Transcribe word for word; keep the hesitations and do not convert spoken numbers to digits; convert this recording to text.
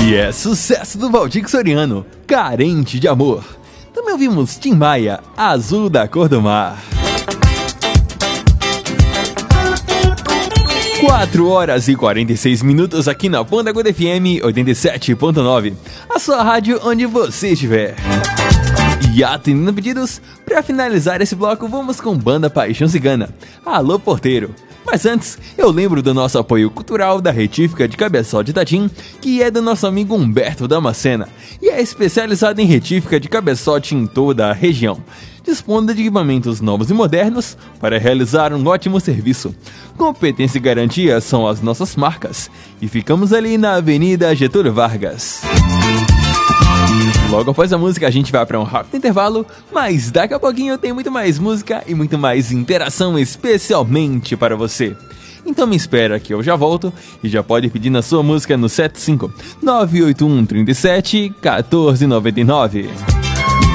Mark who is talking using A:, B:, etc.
A: E é sucesso do Valdir Soriano, Carente de Amor. Também ouvimos Tim Maia, Azul da Cor do Mar. quatro horas e quarenta e seis minutos aqui na Banda Aguda F M oitenta e sete ponto nove, a sua rádio onde você estiver. E atendendo pedidos, para finalizar esse bloco, vamos com Banda Paixão Cigana, Alô Porteiro. Mas antes, eu lembro do nosso apoio cultural da Retífica de Cabeçol de Itatim, que é do nosso amigo Humberto Damascena, e é especializado em retífica de cabeçote em toda a região, dispondo de equipamentos novos e modernos para realizar um ótimo serviço. Competência e garantia são as nossas marcas, e ficamos ali na Avenida Getúlio Vargas. Logo após a música a gente vai para um rápido intervalo, mas daqui a pouquinho tem muito mais música e muito mais interação especialmente para você. Então me espera que eu já volto e já pode pedir na sua música no sete cinco nove oito um três sete um quatro nove nove.